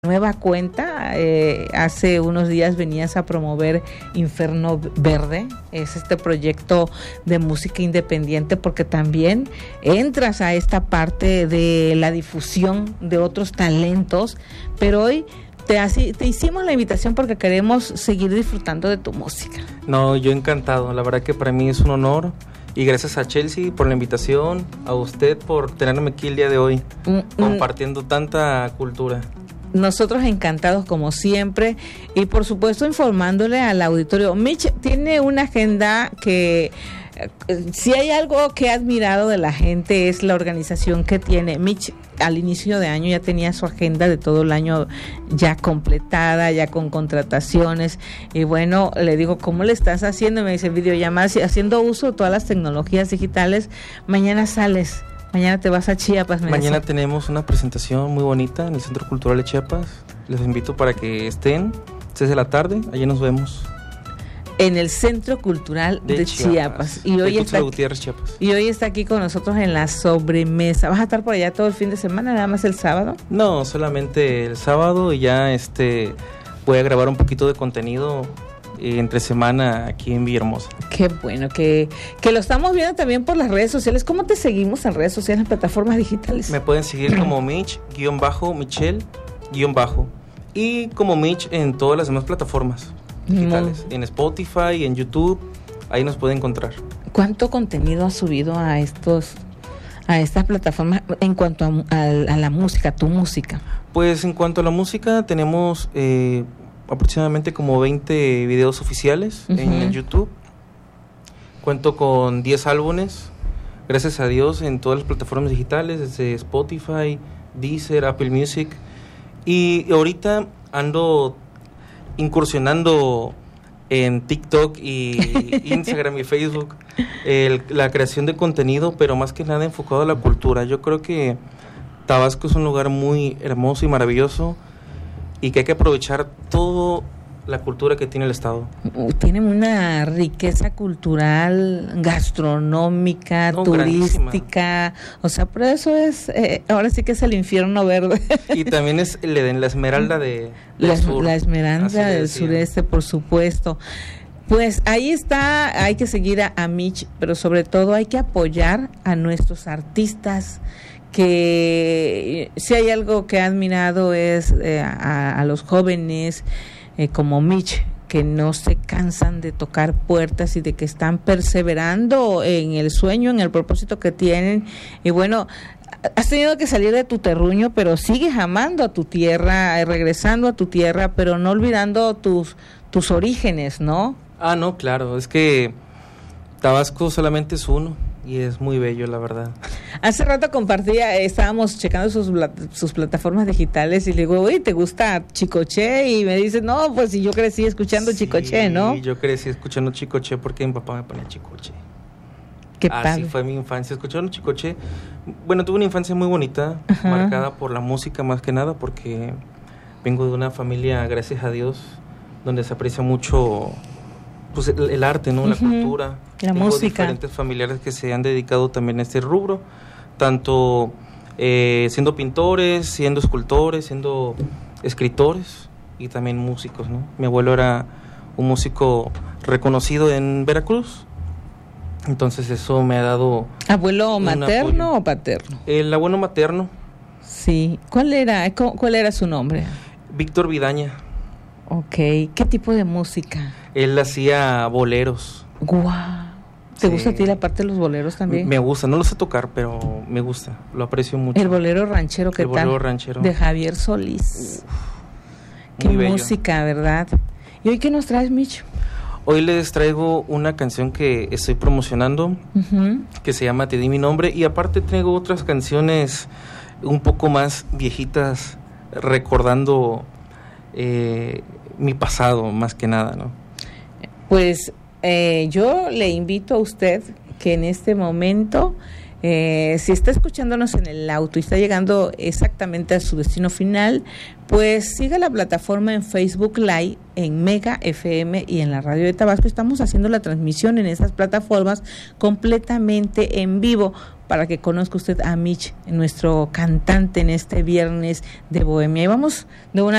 nueva cuenta. Hace unos días venías a promover Inferno Verde, es este proyecto de música independiente, porque también entras a esta parte de la difusión de otros talentos, pero hoy te hicimos la invitación porque queremos seguir disfrutando de tu música. No, yo encantado, la verdad que para mí es un honor. Y gracias a Chelsea por la invitación, a usted por tenerme aquí el día de hoy, compartiendo tanta cultura. Nosotros encantados como siempre, y por supuesto informándole al auditorio. Mitch tiene una agenda que, si hay algo que he admirado de la gente, es la organización que tiene. Mitch al inicio de año ya tenía su agenda de todo el año ya completada, ya con contrataciones, y bueno, le digo, ¿cómo le estás haciendo? Me dice, videollamadas, haciendo uso de todas las tecnologías digitales. Mañana sales. Mañana te vas a Chiapas. Mañana tenemos una presentación muy bonita en el Centro Cultural de Chiapas. Les invito para que estén 6 de la tarde, allí nos vemos. En el Centro Cultural de Chiapas. Y hoy está aquí con nosotros en la sobremesa. ¿Vas a estar por allá todo el fin de semana, nada más el sábado? No, solamente el sábado, y ya voy a grabar un poquito de contenido entre semana aquí en Villahermosa. Qué bueno, que lo estamos viendo también por las redes sociales. ¿Cómo te seguimos en redes sociales, en plataformas digitales? Me pueden seguir como Mitch-Michelle- y como Mitch en todas las demás plataformas digitales, en Spotify, en YouTube, ahí nos pueden encontrar. ¿Cuánto contenido has subido a estas plataformas en cuanto a la música, tu música? Pues en cuanto a la música tenemos aproximadamente como 20 videos oficiales en el YouTube. Cuento con 10 álbumes, gracias a Dios, en todas las plataformas digitales, desde Spotify, Deezer, Apple Music. Y ahorita ando incursionando en TikTok y Instagram y Facebook, la creación de contenido, pero más que nada enfocado a la cultura. Yo creo que Tabasco es un lugar muy hermoso y maravilloso, y que hay que aprovechar toda la cultura que tiene el estado. Tienen una riqueza cultural, gastronómica, turística, grandísima. O sea, por eso es, ahora sí que es el infierno verde. Y también es la esmeralda del sur. La esmeralda del sureste, por supuesto. Pues ahí está, hay que seguir a Mitch, pero sobre todo hay que apoyar a nuestros artistas, que si hay algo que he admirado es a los jóvenes como Mitch, que no se cansan de tocar puertas y de que están perseverando en el sueño, en el propósito que tienen. Y bueno, has tenido que salir de tu terruño, pero sigues amando a tu tierra, regresando a tu tierra, pero no olvidando tus orígenes, ¿no? Ah, no, claro, es que Tabasco solamente es uno. Y es muy bello, la verdad. Hace rato estábamos checando sus plataformas digitales, y le digo, oye, ¿te gusta Chicoche? Y me dice, no, pues si yo crecí escuchando Chicoche, ¿no? Sí, yo crecí escuchando Chicoche porque mi papá me ponía Chicoche. Qué padre. Así fue mi infancia, escuchando Chicoche. Bueno, tuve una infancia muy bonita, marcada por la música más que nada, porque vengo de una familia, gracias a Dios, donde se aprecia mucho pues el arte, ¿no? La cultura, la música. Diferentes familiares que se han dedicado también a este rubro, tanto siendo pintores, siendo escultores, siendo escritores y también músicos, ¿no? Mi abuelo era un músico reconocido en Veracruz, entonces eso me ha dado... ¿Abuelo materno o paterno? El abuelo materno. Sí. ¿Cuál era su nombre? Víctor Vidaña. Ok. ¿Qué tipo de música? Él hacía boleros. ¡Guau! ¿Te gusta a ti la parte de los boleros también? Me gusta, no lo sé tocar, pero me gusta, lo aprecio mucho. El bolero ranchero, ¿qué tal? El bolero ranchero. De Javier Solís. Qué música, ¿verdad? ¿Y hoy qué nos traes, Mitch? Hoy les traigo una canción que estoy promocionando, que se llama Te di mi nombre, y aparte traigo otras canciones un poco más viejitas, recordando mi pasado, más que nada, ¿no? Pues yo le invito a usted que en este momento, si está escuchándonos en el auto y está llegando exactamente a su destino final, pues siga la plataforma en Facebook Live, en Mega FM y en la radio de Tabasco. Estamos haciendo la transmisión en esas plataformas completamente en vivo. para que conozca usted a Mitch, nuestro cantante en este viernes de Bohemia. Y vamos de una